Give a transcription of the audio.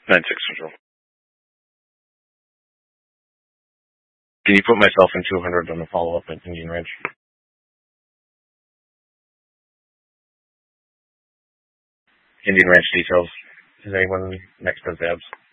9-6 Central. Can you put myself in 200 on the follow-up at Indian Ranch? Indian Ranch details. Is anyone next to Zabs?